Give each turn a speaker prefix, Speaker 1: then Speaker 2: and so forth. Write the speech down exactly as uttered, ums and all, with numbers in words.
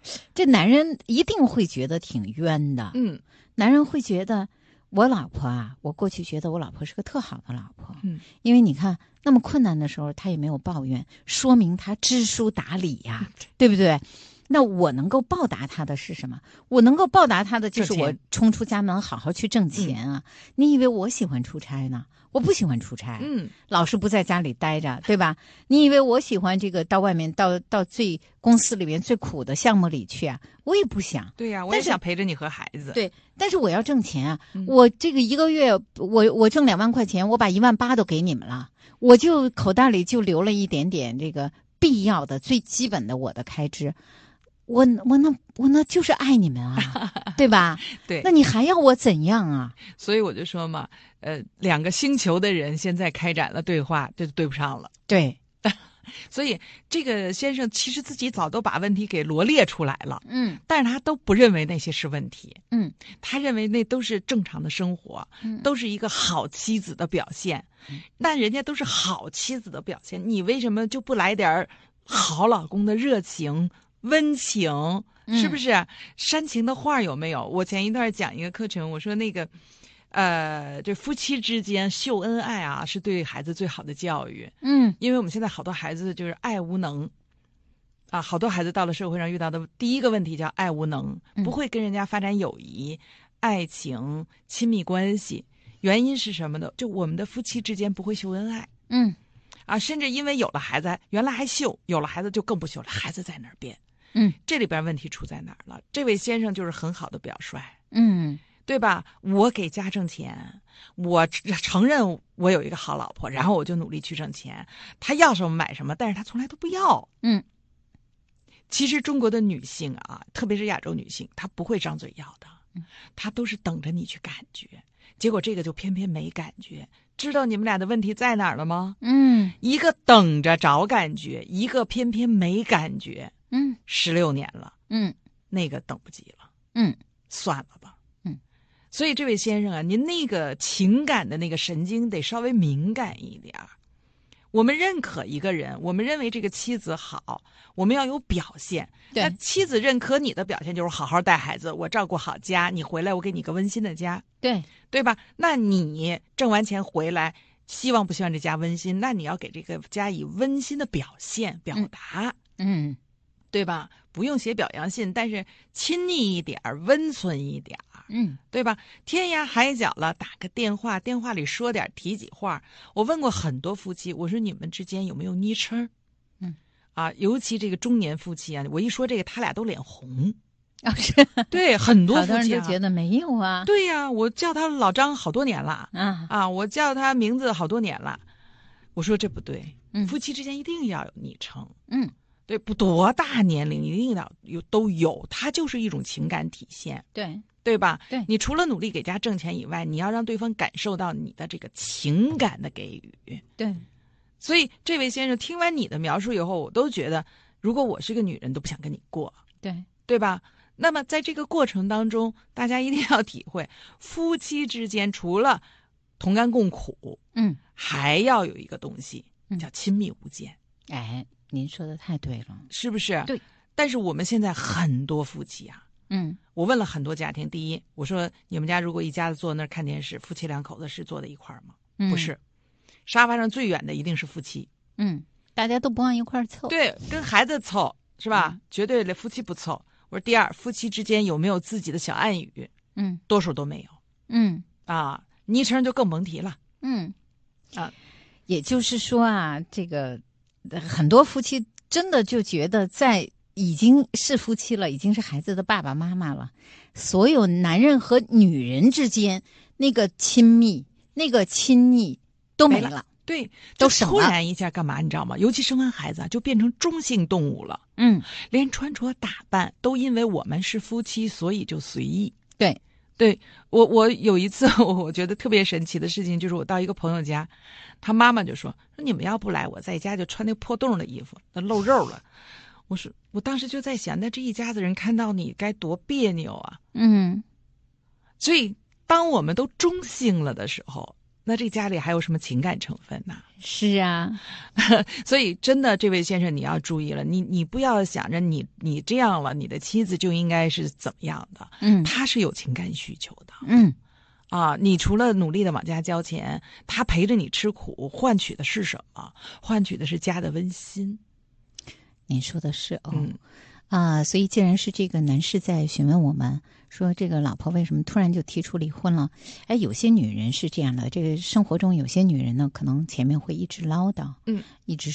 Speaker 1: 这男人一定会觉得挺冤的。
Speaker 2: 嗯，
Speaker 1: 男人会觉得我老婆啊，我过去觉得我老婆是个特好的老婆。
Speaker 2: 嗯，
Speaker 1: 因为你看那么困难的时候，她也没有抱怨，说明她知书达理呀，对不对？那我能够报答他的是什么？我能够报答他的就是我冲出家门好好去挣钱啊！嗯、你以为我喜欢出差呢？我不喜欢出差，
Speaker 2: 嗯，
Speaker 1: 老是不在家里待着，对吧？你以为我喜欢这个到外面到到最公司里面最苦的项目里去啊？我也不想。
Speaker 2: 对呀、啊，我也想陪着你和孩子。
Speaker 1: 对，但是我要挣钱啊！嗯、我这个一个月我我挣两万块钱，我把一万八都给你们了，我就口袋里就留了一点点这个必要的最基本的我的开支。我我那我那就是爱你们啊，对吧？
Speaker 2: 对，
Speaker 1: 那你还要我怎样啊？
Speaker 2: 所以我就说嘛，呃，两个星球的人现在开展了对话，这就对不上了。
Speaker 1: 对，
Speaker 2: 所以这个先生其实自己早都把问题给罗列出来了，
Speaker 1: 嗯，
Speaker 2: 但是他都不认为那些是问题，
Speaker 1: 嗯，
Speaker 2: 他认为那都是正常的生活，
Speaker 1: 嗯，
Speaker 2: 都是一个好妻子的表现。嗯、但人家都是好妻子的表现，你为什么就不来点好老公的热情？温情是不是、嗯、煽情的话有没有？我前一段讲一个课程，我说那个呃这夫妻之间秀恩爱啊是对孩子最好的教育。
Speaker 1: 嗯，
Speaker 2: 因为我们现在好多孩子就是爱无能啊，好多孩子到了社会上遇到的第一个问题叫爱无能，不会跟人家发展友谊、爱情、亲密关系。原因是什么呢？就我们的夫妻之间不会秀恩爱。
Speaker 1: 嗯，
Speaker 2: 啊，甚至因为有了孩子，原来还秀，有了孩子就更不秀了，孩子在那儿变。
Speaker 1: 嗯，
Speaker 2: 这里边问题出在哪儿了？这位先生就是很好的表率，
Speaker 1: 嗯，
Speaker 2: 对吧？我给家挣钱，我承认我有一个好老婆，然后我就努力去挣钱。他要什么买什么，但是他从来都不要。
Speaker 1: 嗯，
Speaker 2: 其实中国的女性啊，特别是亚洲女性，她不会张嘴要的，她都是等着你去感觉。结果这个就偏偏没感觉。知道你们俩的问题在哪儿了吗？
Speaker 1: 嗯，
Speaker 2: 一个等着找感觉，一个偏偏没感觉。
Speaker 1: 嗯，
Speaker 2: 十六年了，
Speaker 1: 嗯，
Speaker 2: 那个等不及了，
Speaker 1: 嗯，
Speaker 2: 算了吧，
Speaker 1: 嗯。
Speaker 2: 所以这位先生啊，您那个情感的那个神经得稍微敏感一点儿。我们认可一个人，我们认为这个妻子好，我们要有表现。
Speaker 1: 对，
Speaker 2: 那妻子认可你的表现就是好好带孩子，我照顾好家，你回来我给你个温馨的家，
Speaker 1: 对，
Speaker 2: 对吧？那你挣完钱回来，希望不希望这家温馨？那你要给这个家以温馨的表现表达，
Speaker 1: 嗯。嗯，
Speaker 2: 对吧？不用写表扬信，但是亲昵一点儿，温存一点儿，
Speaker 1: 嗯，
Speaker 2: 对吧？天涯海角了，打个电话，电话里说点提几话。我问过很多夫妻，我说你们之间有没有昵称？
Speaker 1: 嗯，
Speaker 2: 啊，尤其这个中年夫妻啊，我一说这个，他俩都脸红。
Speaker 1: 哦，是，
Speaker 2: 对，很多夫妻、啊、
Speaker 1: 好多人都觉得没有啊。
Speaker 2: 对呀、啊，我叫他老张好多年了，
Speaker 1: 啊
Speaker 2: 啊，我叫他名字好多年了。我说这不对，
Speaker 1: 嗯，
Speaker 2: 夫妻之间一定要有昵称。
Speaker 1: 嗯。
Speaker 2: 对，不多大年龄一定要有都有，它就是一种情感体现，
Speaker 1: 对
Speaker 2: 对吧？
Speaker 1: 对，
Speaker 2: 你除了努力给家挣钱以外，你要让对方感受到你的这个情感的给予。
Speaker 1: 对，
Speaker 2: 所以这位先生听完你的描述以后，我都觉得，如果我是个女人，都不想跟你过，
Speaker 1: 对
Speaker 2: 对吧？那么在这个过程当中，大家一定要体会，夫妻之间除了同甘共苦，
Speaker 1: 嗯，
Speaker 2: 还要有一个东西叫亲密无间。
Speaker 1: 哎。您说的太对了，
Speaker 2: 是不是？
Speaker 1: 对。
Speaker 2: 但是我们现在很多夫妻啊，
Speaker 1: 嗯，
Speaker 2: 我问了很多家庭，第一，我说你们家如果一家子坐那儿看电视，夫妻两口子是坐在一块儿吗？
Speaker 1: 嗯、
Speaker 2: 不是，沙发上最远的一定是夫妻。
Speaker 1: 嗯，大家都不往一块儿凑。
Speaker 2: 对，跟孩子凑是吧？
Speaker 1: 嗯、
Speaker 2: 绝对夫妻不凑。我说第二，夫妻之间有没有自己的小暗语？
Speaker 1: 嗯，
Speaker 2: 多数都没有。
Speaker 1: 嗯，
Speaker 2: 啊，昵称就更甭提了。
Speaker 1: 嗯，
Speaker 2: 啊，
Speaker 1: 也就是说啊，这个。很多夫妻真的就觉得在已经是夫妻了，已经是孩子的爸爸妈妈了，所有男人和女人之间那个亲密、那个亲昵都没了。没了
Speaker 2: 对，
Speaker 1: 都省了。
Speaker 2: 突然一下干嘛？你知道吗？尤其生完孩子就变成中性动物了。
Speaker 1: 嗯，
Speaker 2: 连穿着打扮都因为我们是夫妻，所以就随意。
Speaker 1: 对。
Speaker 2: 对，我我有一次我觉得特别神奇的事情，就是我到一个朋友家，他妈妈就说说你们要不来，我在家就穿那破洞的衣服，那露肉了。我说我当时就在想，那这一家子人看到你该多别扭啊。
Speaker 1: 嗯，
Speaker 2: 所以当我们都中性了的时候， 那这家里还有什么情感成分呢？
Speaker 1: 是啊，
Speaker 2: 所以真的，这位先生你要注意了，你你不要想着你你这样了，你的妻子就应该是怎么样的？
Speaker 1: 嗯，
Speaker 2: 他是有情感需求的。
Speaker 1: 嗯，
Speaker 2: 啊，你除了努力的往家交钱，他陪着你吃苦，换取的是什么？换取的是家的温馨。
Speaker 1: 你说的是哦。
Speaker 2: 嗯
Speaker 1: 啊，所以既然是这个男士在询问我们说这个老婆为什么突然就提出离婚了，哎，有些女人是这样的，这个生活中有些女人呢，可能前面会一直唠叨，
Speaker 2: 嗯，
Speaker 1: 一直